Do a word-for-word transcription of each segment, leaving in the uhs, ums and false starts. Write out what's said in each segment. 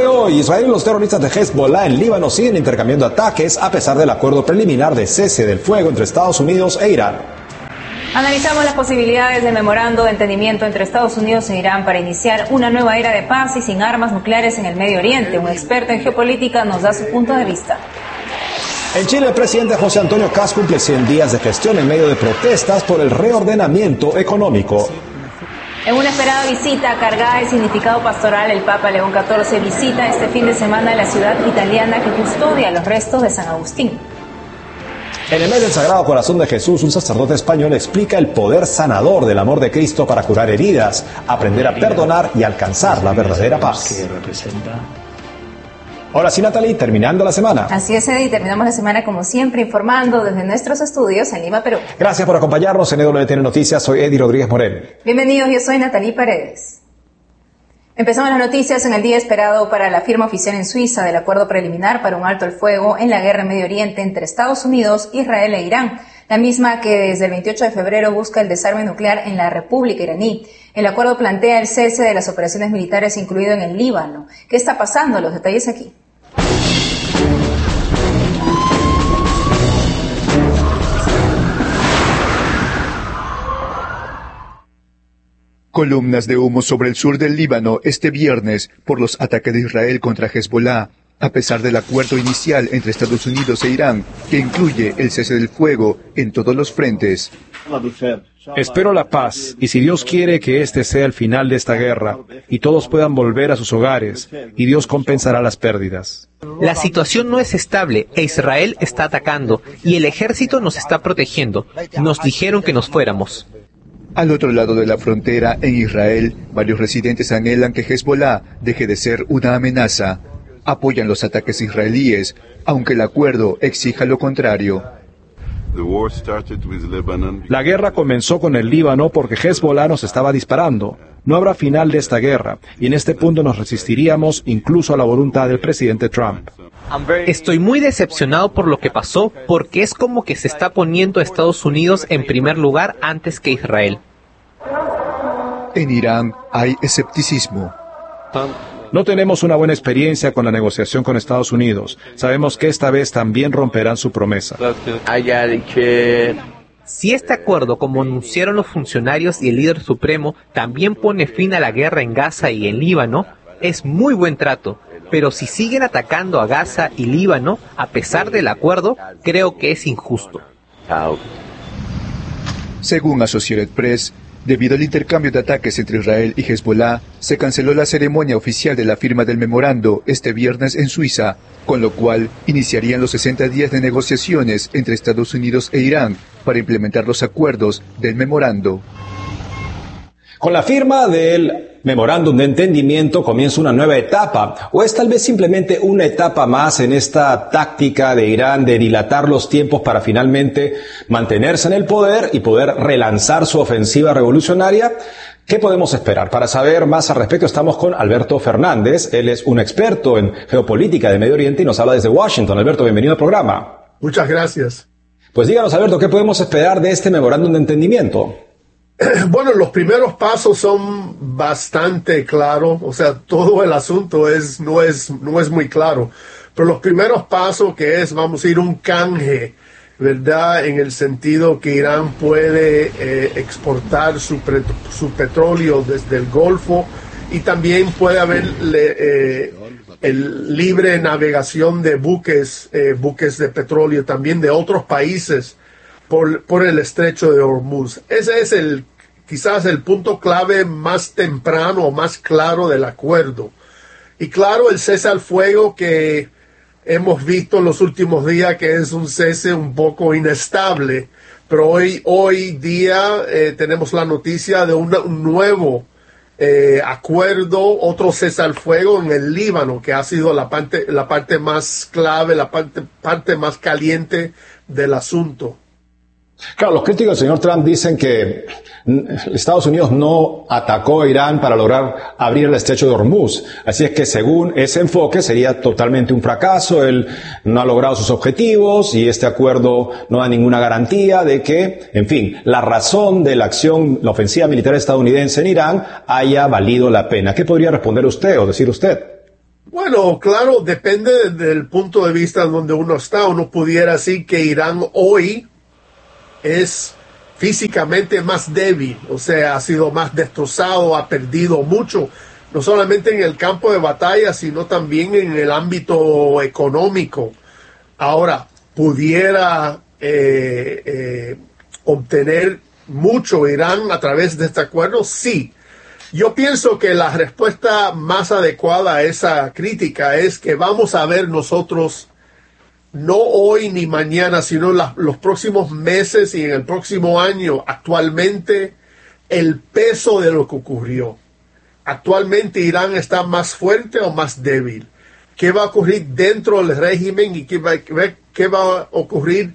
de hoy, Israel y los terroristas de Hezbollah en Líbano siguen intercambiando ataques a pesar del acuerdo preliminar de cese del fuego entre Estados Unidos e Irán. Analizamos las posibilidades del memorando de entendimiento entre Estados Unidos e Irán para iniciar una nueva era de paz y sin armas nucleares en el Medio Oriente. Un experto en geopolítica nos da su punto de vista. En Chile, el presidente José Antonio Kast cumple cien días de gestión en medio de protestas por el reordenamiento económico. En una esperada visita cargada de significado pastoral, el Papa León catorce visita este fin de semana la ciudad italiana que custodia los restos de San Agustín. En el mes del Sagrado Corazón de Jesús, un sacerdote español explica el poder sanador del amor de Cristo para curar heridas, aprender a perdonar y alcanzar la verdadera paz. Ahora sí, Natalie, terminando la semana. Así es, Eddie, terminamos la semana como siempre informando desde nuestros estudios en Lima, Perú. Gracias por acompañarnos en E W T N Noticias. Soy Eddie Rodríguez Morel. Bienvenidos, yo soy Natalie Paredes. Empezamos las noticias en el día esperado para la firma oficial en Suiza del acuerdo preliminar para un alto el fuego en la guerra en Medio Oriente entre Estados Unidos, Israel e Irán, la misma que desde el veintiocho de febrero busca el desarme nuclear en la República iraní. El acuerdo plantea el cese de las operaciones militares incluido en el Líbano. ¿Qué está pasando? Los detalles aquí. Columnas de humo sobre el sur del Líbano este viernes por los ataques de Israel contra Hezbollah, a pesar del acuerdo inicial entre Estados Unidos e Irán, que incluye el cese del fuego en todos los frentes. Espero la paz, y si Dios quiere que este sea el final de esta guerra, y todos puedan volver a sus hogares, y Dios compensará las pérdidas. La situación no es estable, e Israel está atacando, y el ejército nos está protegiendo. Nos dijeron que nos fuéramos. Al otro lado de la frontera, en Israel, varios residentes anhelan que Hezbollah deje de ser una amenaza. Apoyan los ataques israelíes, aunque el acuerdo exija lo contrario. La guerra comenzó con el Líbano porque Hezbollah nos estaba disparando. No habrá final de esta guerra, y en este punto nos resistiríamos incluso a la voluntad del presidente Trump. Estoy muy decepcionado por lo que pasó, porque es como que se está poniendo a Estados Unidos en primer lugar antes que Israel. En Irán hay escepticismo. No tenemos una buena experiencia con la negociación con Estados Unidos. Sabemos que esta vez también romperán su promesa. Si este acuerdo, como anunciaron los funcionarios y el líder supremo, también pone fin a la guerra en Gaza y en Líbano, es muy buen trato. Pero si siguen atacando a Gaza y Líbano, a pesar del acuerdo, creo que es injusto. Según Associated Press, debido al intercambio de ataques entre Israel y Hezbollah, se canceló la ceremonia oficial de la firma del memorando este viernes en Suiza, con lo cual iniciarían los sesenta días de negociaciones entre Estados Unidos e Irán para implementar los acuerdos del memorando. Con la firma del memorándum de entendimiento comienza una nueva etapa, o es tal vez simplemente una etapa más en esta táctica de Irán de dilatar los tiempos para finalmente mantenerse en el poder y poder relanzar su ofensiva revolucionaria. ¿Qué podemos esperar? Para saber más al respecto estamos con Alberto Fernández. Él es un experto en geopolítica de Medio Oriente y nos habla desde Washington. Alberto, bienvenido al programa. Muchas gracias. Pues díganos, Alberto, ¿qué podemos esperar de este memorándum de entendimiento? Bueno, los primeros pasos son bastante claros, o sea, todo el asunto es no es no es muy claro, pero los primeros pasos que es, vamos a ir un canje, ¿verdad? En el sentido que Irán puede eh, exportar su, su petróleo desde el Golfo y también puede haber eh, el libre navegación de buques, eh, buques de petróleo también de otros países Por, por el estrecho de Hormuz. Ese es el quizás el punto clave más temprano o más claro del acuerdo. Y claro, el cese al fuego que hemos visto en los últimos días, que es un cese un poco inestable, pero hoy, hoy día eh, tenemos la noticia de una, un nuevo eh, acuerdo, otro cese al fuego en el Líbano, que ha sido la parte, la parte más clave, la parte, parte más caliente del asunto. Claro, los críticos del señor Trump dicen que Estados Unidos no atacó a Irán para lograr abrir el estrecho de Hormuz. Así es que según ese enfoque sería totalmente un fracaso. Él no ha logrado sus objetivos y este acuerdo no da ninguna garantía de que, en fin, la razón de la acción, la ofensiva militar estadounidense en Irán haya valido la pena. ¿Qué podría responder usted o decir usted? Bueno, claro, depende del punto de vista donde uno está. Uno pudiera decir que Irán hoy es físicamente más débil, o sea, ha sido más destrozado, ha perdido mucho, no solamente en el campo de batalla, sino también en el ámbito económico. Ahora, pudiera eh, eh, obtener mucho Irán a través de este acuerdo, sí. Yo pienso que la respuesta más adecuada a esa crítica es que vamos a ver nosotros, no hoy ni mañana, sino la, los próximos meses y en el próximo año, actualmente, el peso de lo que ocurrió. Actualmente Irán está más fuerte o más débil. ¿Qué va a ocurrir dentro del régimen y qué va, qué va a ocurrir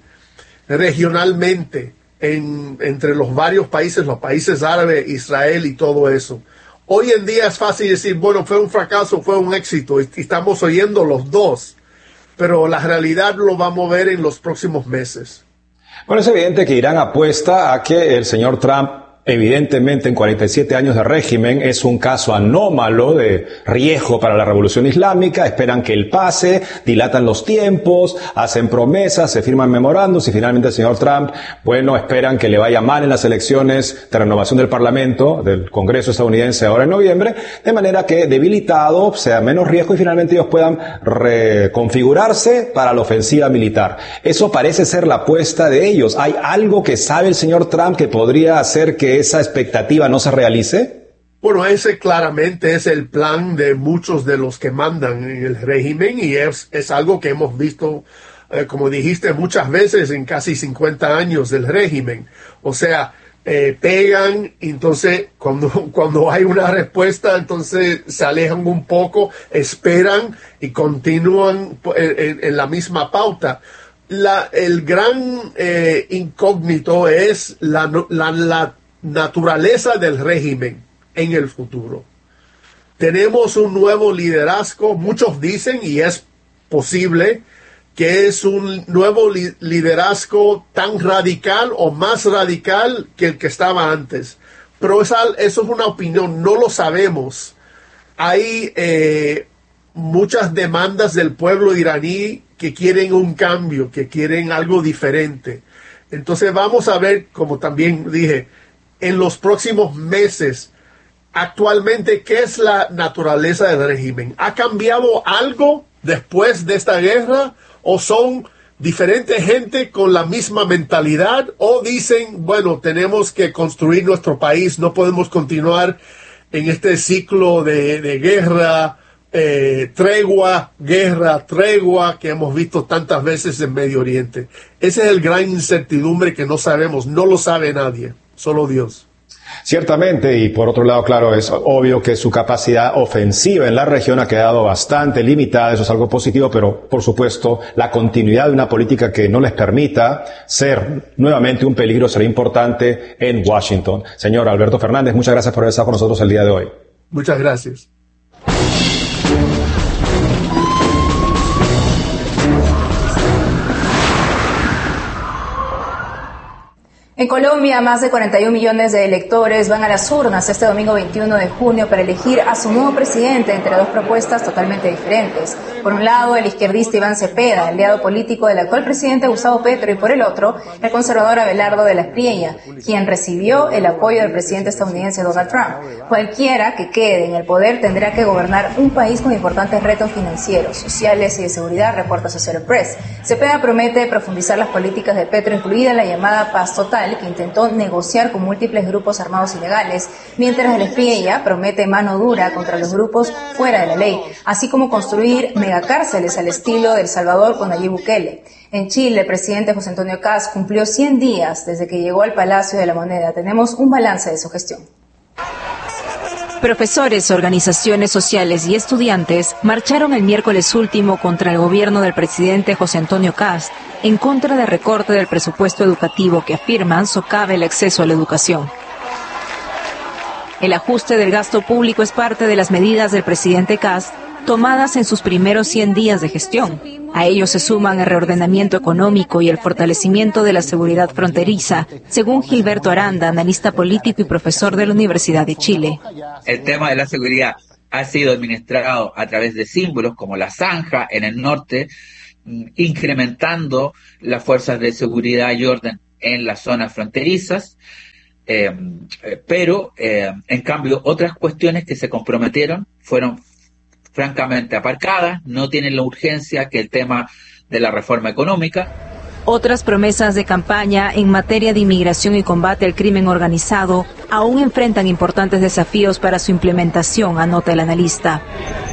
regionalmente en, entre los varios países, los países árabes, Israel y todo eso? Hoy en día es fácil decir, bueno, fue un fracaso, fue un éxito, y estamos oyendo los dos, pero la realidad lo vamos a ver en los próximos meses. Bueno, es evidente que Irán apuesta a que el señor Trump, evidentemente en cuarenta y siete años de régimen, es un caso anómalo de riesgo para la revolución islámica. Esperan que él pase, dilatan los tiempos, hacen promesas, se firman memorandos y finalmente el señor Trump, bueno, esperan que le vaya mal en las elecciones de renovación del Parlamento, del Congreso estadounidense ahora en noviembre, de manera que debilitado sea menos riesgo y finalmente ellos puedan reconfigurarse para la ofensiva militar. Eso parece ser la apuesta de ellos. ¿Hay algo que sabe el señor Trump que podría hacer que esa expectativa no se realice? Bueno, ese claramente es el plan de muchos de los que mandan en el régimen y es, es algo que hemos visto, eh, como dijiste, muchas veces en casi cincuenta años del régimen. O sea, eh, pegan, entonces cuando, cuando hay una respuesta, entonces se alejan un poco, esperan y continúan en, en, en la misma pauta. La, el gran eh, incógnito es la, la, la naturaleza del régimen en el futuro. Tenemos un nuevo liderazgo, muchos dicen, y es posible, que es un nuevo li- liderazgo tan radical o más radical que el que estaba antes. Pero esa, eso es una opinión, no lo sabemos. Hay eh, muchas demandas del pueblo iraní que quieren un cambio, que quieren algo diferente. Entonces vamos a ver, como también dije, en los próximos meses, actualmente, ¿qué es la naturaleza del régimen? ¿Ha cambiado algo después de esta guerra? ¿O son diferentes gente con la misma mentalidad? ¿O dicen, bueno, tenemos que construir nuestro país, no podemos continuar en este ciclo de, de guerra, eh, tregua, guerra, tregua, que hemos visto tantas veces en Medio Oriente? Esa es el gran incertidumbre que no sabemos, no lo sabe nadie. Solo Dios. Ciertamente, y por otro lado, claro, es obvio que su capacidad ofensiva en la región ha quedado bastante limitada, eso es algo positivo, pero por supuesto la continuidad de una política que no les permita ser nuevamente un peligro será importante en Washington. Señor Alberto Fernández, muchas gracias por haber estado con nosotros el día de hoy. Muchas gracias. En Colombia, más de cuarenta y un millones de electores van a las urnas este domingo veintiuno de junio para elegir a su nuevo presidente entre dos propuestas totalmente diferentes. Por un lado, el izquierdista Iván Cepeda, aliado político del actual presidente Gustavo Petro, y por el otro, el conservador Abelardo de la Espriella, quien recibió el apoyo del presidente estadounidense Donald Trump. Cualquiera que quede en el poder tendrá que gobernar un país con importantes retos financieros, sociales y de seguridad, reporta Associated Press. Cepeda promete profundizar las políticas de Petro, incluida la llamada paz total, que intentó negociar con múltiples grupos armados ilegales, mientras el Espriella promete mano dura contra los grupos fuera de la ley, así como construir megacárceles al estilo de El Salvador con Nayib Bukele. En Chile, el presidente José Antonio Kast cumplió cien días desde que llegó al Palacio de la Moneda. Tenemos un balance de su gestión. Profesores, organizaciones sociales y estudiantes marcharon el miércoles último contra el gobierno del presidente José Antonio Kast en contra del recorte del presupuesto educativo que afirman socava el acceso a la educación. El ajuste del gasto público es parte de las medidas del presidente Kast tomadas en sus primeros cien días de gestión. A ello se suman el reordenamiento económico y el fortalecimiento de la seguridad fronteriza, según Gilberto Aranda, analista político y profesor de la Universidad de Chile. El tema de la seguridad ha sido administrado a través de símbolos como la zanja en el norte, incrementando las fuerzas de seguridad y orden en las zonas fronterizas, eh, pero eh, en cambio otras cuestiones que se comprometieron fueron francamente aparcadas, no tienen la urgencia que el tema de la reforma económica. Otras promesas de campaña en materia de inmigración y combate al crimen organizado aún enfrentan importantes desafíos para su implementación, anota el analista.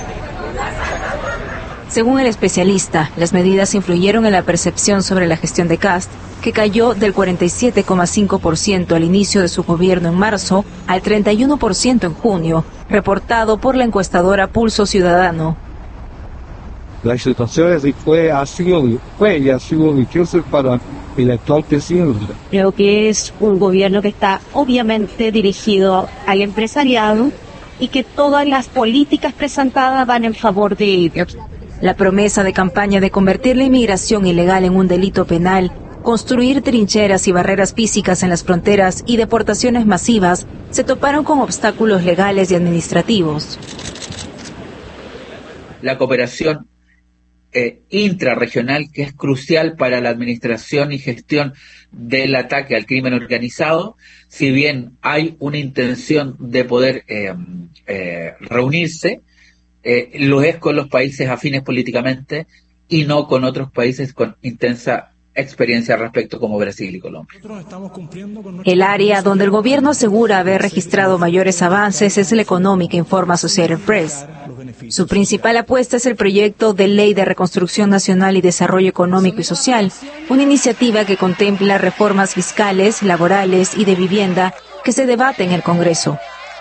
Según el especialista, las medidas influyeron en la percepción sobre la gestión de Kast, que cayó del cuarenta y siete coma cinco por ciento al inicio de su gobierno en marzo al treinta y uno por ciento en junio, reportado por la encuestadora Pulso Ciudadano. La situación fue, ha sido, fue y ha sido difícil para el actual presidente. Creo que es un gobierno que está obviamente dirigido al empresariado y que todas las políticas presentadas van en favor de ellos. La promesa de campaña de convertir la inmigración ilegal en un delito penal, construir trincheras y barreras físicas en las fronteras y deportaciones masivas se toparon con obstáculos legales y administrativos. La cooperación eh, intrarregional, que es crucial para la administración y gestión del ataque al crimen organizado, si bien hay una intención de poder eh, eh, reunirse, eh, lo es con los países afines políticamente y no con otros países con intensa experiencia al respecto como Brasil y Colombia. El área donde el gobierno asegura haber registrado mayores avances es la económica, informa Associated Press. Su principal apuesta es el proyecto de Ley de Reconstrucción Nacional y Desarrollo Económico y Social, una iniciativa que contempla reformas fiscales, laborales y de vivienda que se debate en el Congreso.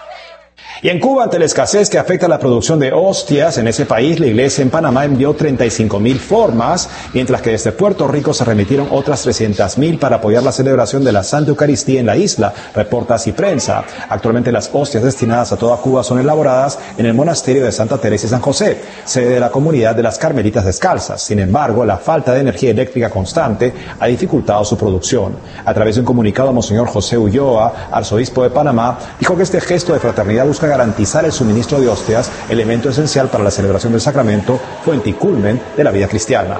Y en Cuba, ante la escasez que afecta la producción de hostias en ese país, la iglesia en Panamá envió treinta y cinco mil formas, mientras que desde Puerto Rico se remitieron otras trescientas mil para apoyar la celebración de la Santa Eucaristía en la isla, reporta Así Prensa. Actualmente las hostias destinadas a toda Cuba son elaboradas en el monasterio de Santa Teresa y San José, sede de la comunidad de las Carmelitas Descalzas. Sin embargo, la falta de energía eléctrica constante ha dificultado su producción. A través de un comunicado, Monseñor José Ulloa, arzobispo de Panamá, dijo que este gesto de fraternidad busca garantizar el suministro de hostias, elemento esencial para la celebración del sacramento, fuente y culmen de la vida cristiana.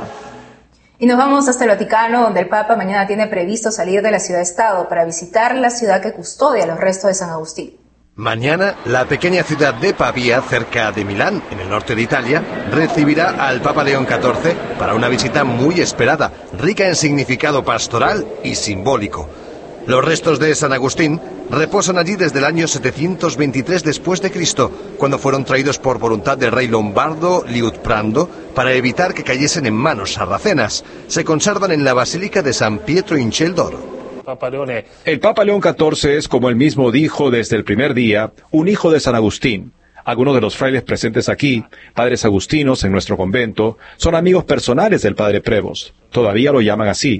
Y nos vamos hasta el Vaticano, donde el Papa mañana tiene previsto salir de la ciudad-estado para visitar la ciudad que custodia los restos de San Agustín. Mañana, la pequeña ciudad de Pavía, cerca de Milán, en el norte de Italia, recibirá al Papa León catorce para una visita muy esperada, rica en significado pastoral y simbólico. Los restos de San Agustín reposan allí desde el año setecientos veintitrés después de Cristo, cuando fueron traídos por voluntad del rey lombardo Liutprando para evitar que cayesen en manos sarracenas. Se conservan en la Basílica de San Pietro in Ciel d'Oro. El Papa León catorce es, como él mismo dijo desde el primer día, un hijo de San Agustín. Algunos de los frailes presentes aquí, padres agustinos en nuestro convento, son amigos personales del padre Prevost. Todavía lo llaman así.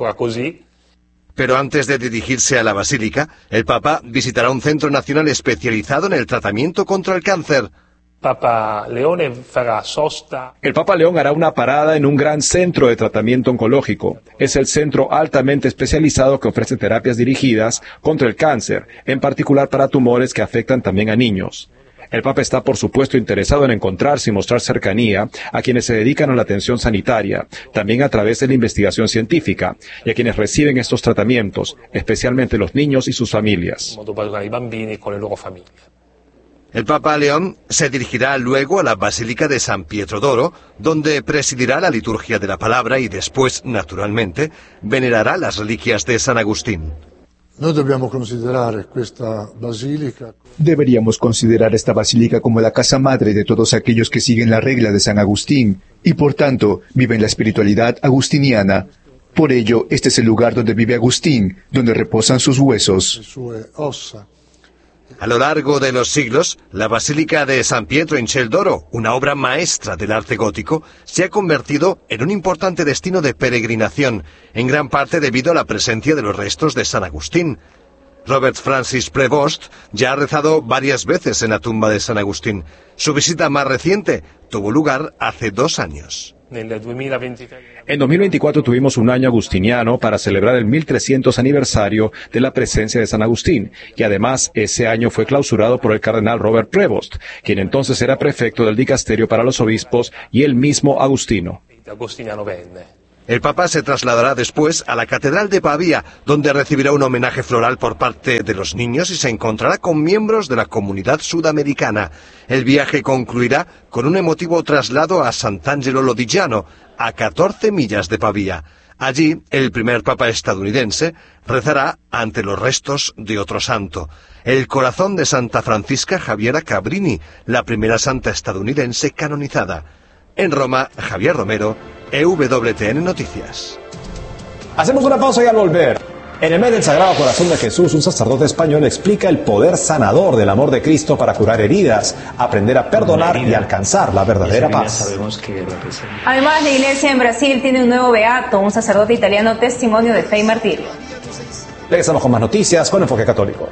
Pero antes de dirigirse a la Basílica, el Papa visitará un centro nacional especializado en el tratamiento contra el cáncer. El Papa León hará una parada en un gran centro de tratamiento oncológico. Es el centro altamente especializado que ofrece terapias dirigidas contra el cáncer, en particular para tumores que afectan también a niños. El Papa está, por supuesto, interesado en encontrarse y mostrar cercanía a quienes se dedican a la atención sanitaria, también a través de la investigación científica, y a quienes reciben estos tratamientos, especialmente los niños y sus familias. El Papa León se dirigirá luego a la Basílica de San Pietro d'Oro, donde presidirá la liturgia de la palabra y después, naturalmente, venerará las reliquias de San Agustín. Deberíamos considerar esta basílica como la casa madre de todos aquellos que siguen la regla de San Agustín y por tanto viven la espiritualidad agustiniana. Por ello, este es el lugar donde vive Agustín, donde reposan sus huesos. A lo largo de los siglos, la Basílica de San Pietro in Ciel d'Oro, una obra maestra del arte gótico, se ha convertido en un importante destino de peregrinación, en gran parte debido a la presencia de los restos de San Agustín. Robert Francis Prevost ya ha rezado varias veces en la tumba de San Agustín. Su visita más reciente tuvo lugar hace dos años. En dos mil veinticuatro tuvimos un año agustiniano para celebrar el mil trescientos aniversario de la presencia de San Agustín, y además ese año fue clausurado por el cardenal Robert Prevost, quien entonces era prefecto del dicasterio para los obispos, y el mismo Agustino. El Papa se trasladará después a la Catedral de Pavía, donde recibirá un homenaje floral por parte de los niños y se encontrará con miembros de la comunidad sudamericana. El viaje concluirá con un emotivo traslado a Sant'Angelo Lodigiano, a catorce millas de Pavía. Allí, el primer Papa estadounidense rezará ante los restos de otro santo, el corazón de Santa Francisca Javiera Cabrini, la primera santa estadounidense canonizada. En Roma, Javier Romero, E W T N Noticias. Hacemos una pausa y al volver. En el mes del Sagrado Corazón de Jesús, un sacerdote español explica el poder sanador del amor de Cristo para curar heridas, aprender a perdonar y alcanzar la verdadera paz. Además, la iglesia en Brasil tiene un nuevo beato, un sacerdote italiano testimonio de fe y martirio. Regresamos con más noticias con Enfoque Católico.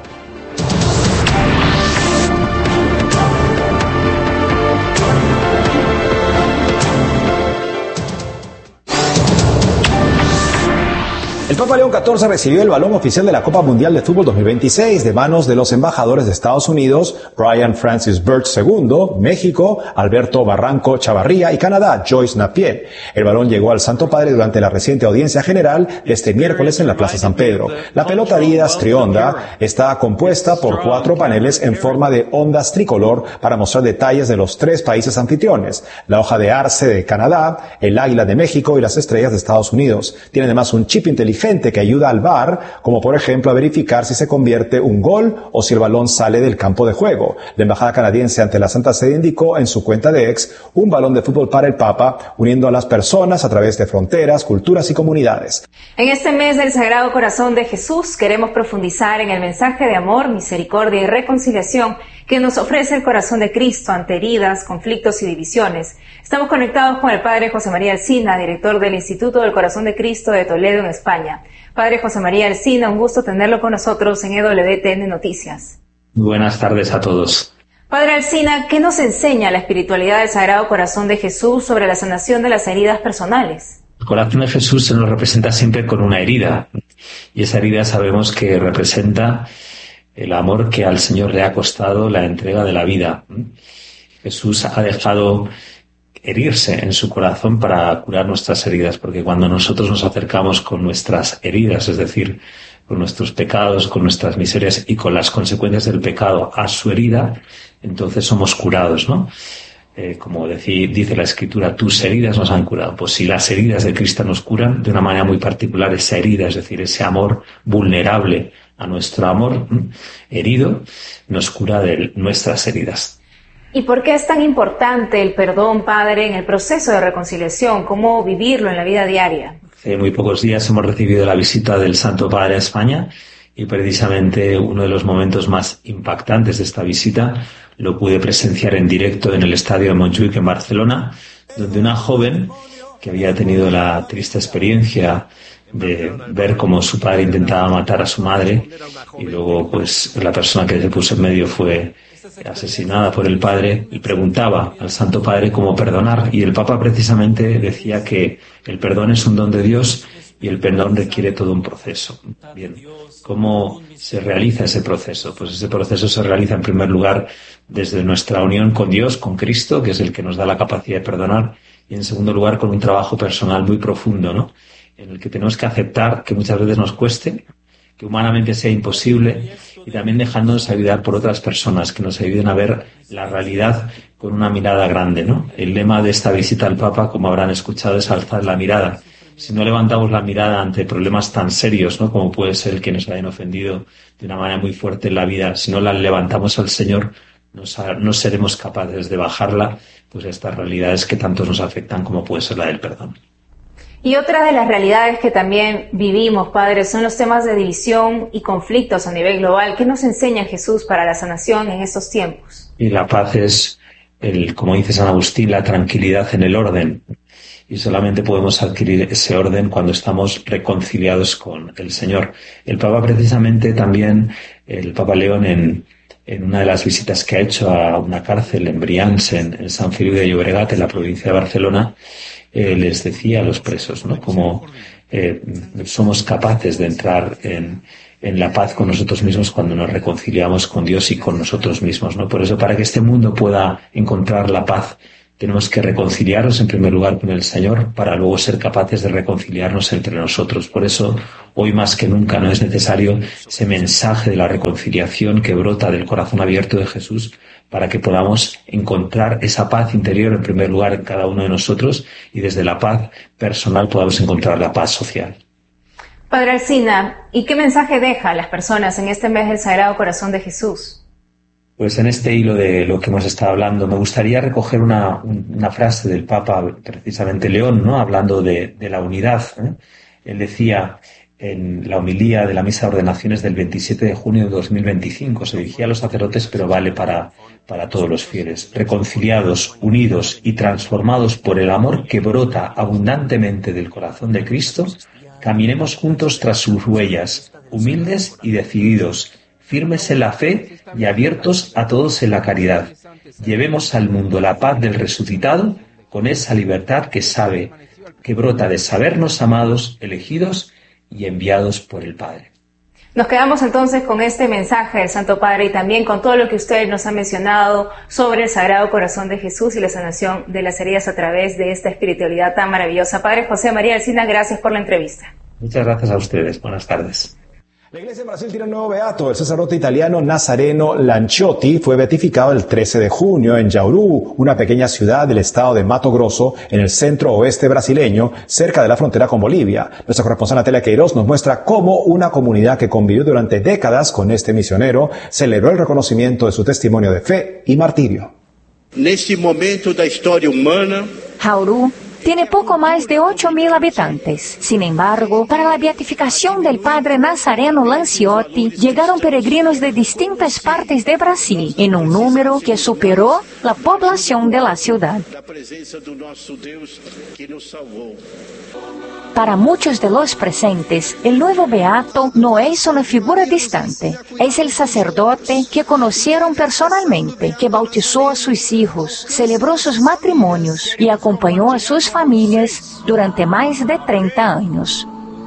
El Papa León catorce recibió el balón oficial de la Copa Mundial de Fútbol dos mil veintiséis de manos de los embajadores de Estados Unidos, Brian Francis Birch segundo, México, Alberto Barranco Chavarría y Canadá, Joyce Napier. El balón llegó al Santo Padre durante la reciente audiencia general de este miércoles en la Plaza San Pedro. La pelota Adidas Trionda está compuesta por cuatro paneles en forma de ondas tricolor para mostrar detalles de los tres países anfitriones, la hoja de arce de Canadá, el águila de México y las estrellas de Estados Unidos. Tiene además un chip inteligente que ayuda al V A R, como por ejemplo a verificar si se convierte un gol o si el balón sale del campo de juego. La embajada canadiense ante la Santa Sede indicó en su cuenta de X un balón de fútbol para el Papa, uniendo a las personas a través de fronteras, culturas y comunidades. En este mes del Sagrado Corazón de Jesús queremos profundizar en el mensaje de amor, misericordia y reconciliación que nos ofrece el corazón de Cristo ante heridas, conflictos y divisiones. Estamos conectados con el Padre José María Alsina, director del Instituto del Corazón de Cristo de Toledo, en España. Padre José María Alsina, un gusto tenerlo con nosotros en E W T N Noticias. Buenas tardes a todos. Padre Alsina, ¿qué nos enseña la espiritualidad del Sagrado Corazón de Jesús sobre la sanación de las heridas personales? El corazón de Jesús se nos representa siempre con una herida, y esa herida sabemos que representa el amor que al Señor le ha costado la entrega de la vida. Jesús ha dejado herirse en su corazón para curar nuestras heridas, porque cuando nosotros nos acercamos con nuestras heridas, es decir, con nuestros pecados, con nuestras miserias y con las consecuencias del pecado a su herida, entonces somos curados, ¿no? Eh, como decir, dice la Escritura, tus heridas nos han curado. Pues si las heridas de Cristo nos curan, de una manera muy particular esa herida, es decir, ese amor vulnerable a nuestro amor ¿m? herido, nos cura de nuestras heridas. ¿Y por qué es tan importante el perdón, Padre, en el proceso de reconciliación? ¿Cómo vivirlo en la vida diaria? Hace muy pocos días hemos recibido la visita del Santo Padre a España y precisamente uno de los momentos más impactantes de esta visita lo pude presenciar en directo en el estadio de Montjuic en Barcelona, donde una joven que había tenido la triste experiencia de ver cómo su padre intentaba matar a su madre y luego pues la persona que se puso en medio fue asesinada por el padre, y preguntaba al Santo Padre cómo perdonar, y el Papa precisamente decía que el perdón es un don de Dios y el perdón requiere todo un proceso. Bien, ¿cómo se realiza ese proceso? Pues ese proceso se realiza en primer lugar desde nuestra unión con Dios, con Cristo, que es el que nos da la capacidad de perdonar, y en segundo lugar con un trabajo personal muy profundo, ¿no? En el que tenemos que aceptar que muchas veces nos cueste, que humanamente sea imposible, y también dejándonos ayudar por otras personas que nos ayuden a ver la realidad con una mirada grande, ¿no? El lema de esta visita al Papa, como habrán escuchado, es alzar la mirada. Si no levantamos la mirada ante problemas tan serios, ¿no?, como puede ser que nos hayan ofendido de una manera muy fuerte en la vida, si no la levantamos al Señor, no, no seremos capaces de bajarla pues a estas realidades que tanto nos afectan, como puede ser la del perdón. Y otra de las realidades que también vivimos, Padre, son los temas de división y conflictos a nivel global. ¿Qué nos enseña Jesús para la sanación en estos tiempos? Y la paz es, el, como dice San Agustín, la tranquilidad en el orden. Y solamente podemos adquirir ese orden cuando estamos reconciliados con el Señor. El Papa precisamente también, el Papa León en, en una de las visitas que ha hecho a una cárcel en Brians, en, en Sant Feliu de Llobregat, en la provincia de Barcelona, eh, les decía a los presos, ¿no?, cómo eh, somos capaces de entrar en, en la paz con nosotros mismos cuando nos reconciliamos con Dios y con nosotros mismos, ¿no? Por eso, para que este mundo pueda encontrar la paz, tenemos que reconciliarnos en primer lugar con el Señor para luego ser capaces de reconciliarnos entre nosotros. Por eso, hoy más que nunca, no es necesario ese mensaje de la reconciliación que brota del corazón abierto de Jesús para que podamos encontrar esa paz interior en primer lugar en cada uno de nosotros y desde la paz personal podamos encontrar la paz social. Padre Alsina, ¿y qué mensaje deja a las personas en este mes del Sagrado Corazón de Jesús? Pues en este hilo de lo que hemos estado hablando, me gustaría recoger una, una frase del Papa, precisamente León, ¿no?, hablando de, de la unidad, ¿eh? Él decía en la homilía de la Misa de Ordenaciones del veintisiete de junio de dos mil veinticinco, se dirigía a los sacerdotes, pero vale para, para todos los fieles: reconciliados, unidos y transformados por el amor que brota abundantemente del corazón de Cristo, caminemos juntos tras sus huellas, humildes y decididos, firmes en la fe y abiertos a todos en la caridad. Llevemos al mundo la paz del resucitado con esa libertad que sabe, que brota de sabernos amados, elegidos y enviados por el Padre. Nos quedamos entonces con este mensaje del Santo Padre y también con todo lo que usted nos ha mencionado sobre el Sagrado Corazón de Jesús y la sanación de las heridas a través de esta espiritualidad tan maravillosa. Padre José María Alsina, gracias por la entrevista. Muchas gracias a ustedes. Buenas tardes. La Iglesia en Brasil tiene un nuevo beato. El sacerdote italiano Nazareno Lanciotti fue beatificado el trece de junio en Jauru, una pequeña ciudad del estado de Mato Grosso, en el centro oeste brasileño, cerca de la frontera con Bolivia. Nuestra corresponsal Natalia Queiroz nos muestra cómo una comunidad que convivió durante décadas con este misionero celebró el reconocimiento de su testimonio de fe y martirio. Neste momento da história humana, Jauru tiene poco más de ocho mil habitantes. Sin embargo, para la beatificación del padre Nazareno Lanciotti, llegaron peregrinos de distintas partes de Brasil, en un número que superó la población de la ciudad. Para muchos de los presentes, el nuevo beato no es una figura distante. Es el sacerdote que conocieron personalmente, que bautizó a sus hijos, celebró sus matrimonios y acompañó a sus familias durante más de treinta años.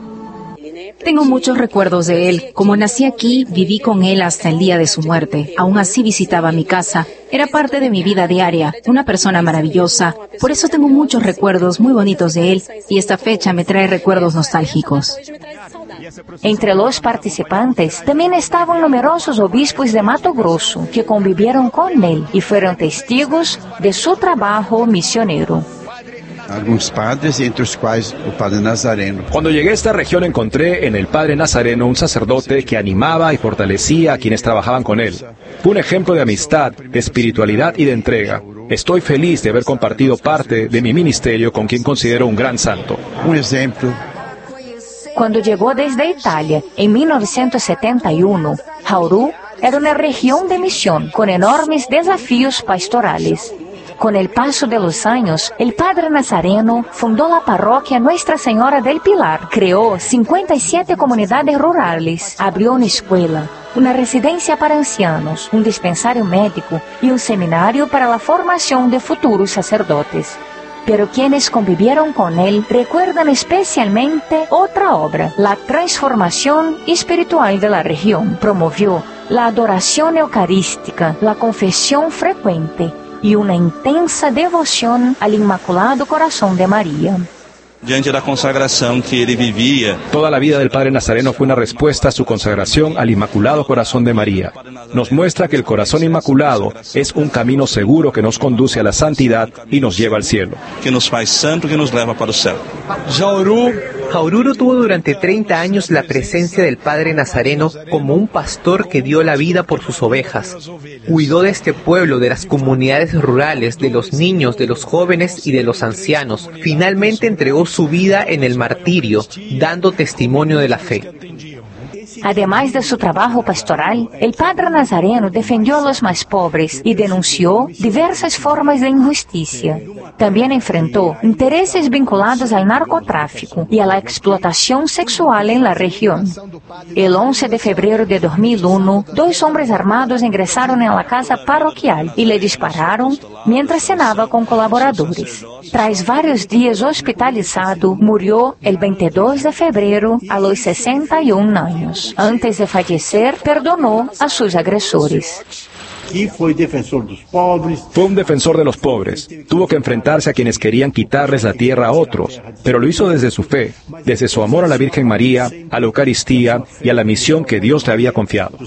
Tengo muchos recuerdos de él. Como nací aquí, viví con él hasta el día de su muerte. Aún así visitaba mi casa. Era parte de mi vida diaria, una persona maravillosa. Por eso tengo muchos recuerdos muy bonitos de él y esta fecha me trae recuerdos nostálgicos. Entre los participantes también estaban numerosos obispos de Mato Grosso que convivieron con él y fueron testigos de su trabajo misionero. Algunos padres, entre los cuales el padre Nazareno. Cuando llegué a esta región encontré en el padre Nazareno un sacerdote que animaba y fortalecía a quienes trabajaban con él. Fue un ejemplo de amistad, de espiritualidad y de entrega. Estoy feliz de haber compartido parte de mi ministerio con quien considero un gran santo. Un ejemplo. Cuando llegó desde Italia en mil novecientos setenta y uno, Jauru era una región de misión con enormes desafíos pastorales. Con el paso de los años, el padre Nazareno fundó la parroquia Nuestra Señora del Pilar, creó cincuenta y siete comunidades rurales, abrió una escuela, una residencia para ancianos, un dispensario médico y un seminario para la formación de futuros sacerdotes. Pero quienes convivieron con él recuerdan especialmente otra obra, la transformación espiritual de la región. Promovió la adoración eucarística, la confesión frecuente y una intensa devoción al Inmaculado Corazón de María. Diante da consagração que ele vivia. Toda la vida del padre Nazareno fue una respuesta a su consagración al Inmaculado Corazón de María. Nos muestra que el corazón inmaculado es un camino seguro que nos conduce a la santidad y nos lleva al cielo. Que nos faz santo, que nos leva para o céu. Jauru. Jauru tuvo durante treinta años la presencia del padre Nazareno como un pastor que dio la vida por sus ovejas. Cuidó de este pueblo, de las comunidades rurales, de los niños, de los jóvenes y de los ancianos. Finalmente entregó su vida en el martirio, dando testimonio de la fe. Además de su trabajo pastoral, el padre Nazareno defendió a los más pobres y denunció diversas formas de injusticia. También enfrentó intereses vinculados al narcotráfico y a la explotación sexual en la región. El once de febrero de dos mil uno, dos hombres armados ingresaron en la casa parroquial y le dispararon mientras cenaba con colaboradores. Tras varios días hospitalizado, murió el veintidós de febrero a los sesenta y un años. Antes de fallecer, perdonó a sus agresores. Fue un defensor de los pobres. Tuvo que enfrentarse a quienes querían quitarles la tierra a otros, pero lo hizo desde su fe, desde su amor a la Virgen María, a la Eucaristía y a la misión que Dios le había confiado.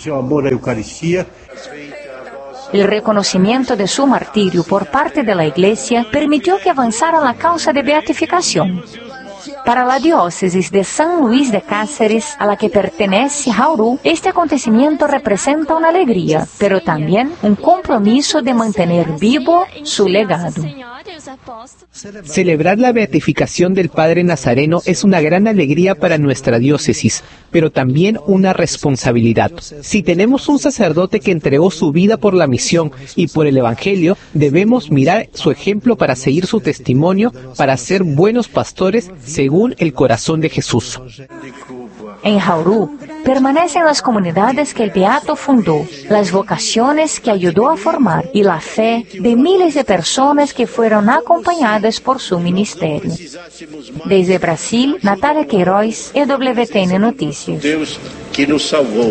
El reconocimiento de su martirio por parte de la Iglesia permitió que avanzara la causa de beatificación. Para la diócesis de San Luis de Cáceres, a la que pertenece Jaurú, este acontecimiento representa una alegría, pero también un compromiso de mantener vivo su legado. Celebrar la beatificación del Padre Nazareno es una gran alegría para nuestra diócesis, pero también una responsabilidad. Si tenemos un sacerdote que entregó su vida por la misión y por el Evangelio, debemos mirar su ejemplo para seguir su testimonio, para ser buenos pastores según el corazón de Jesús. En Jaurú permanecen las comunidades que el Beato fundó, las vocaciones que ayudó a formar y la fe de miles de personas que fueron acompañadas por su ministerio. Desde Brasil, Natalia Queiroz, E W T N Noticias. Deus que nos salvó.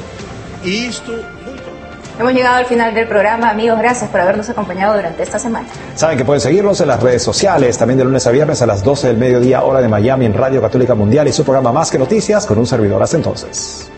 Hemos llegado al final del programa, amigos, gracias por habernos acompañado durante esta semana. Saben que pueden seguirnos en las redes sociales, también de lunes a viernes a las doce del mediodía, hora de Miami, en Radio Católica Mundial y su programa Más que Noticias, con un servidor. Hasta entonces.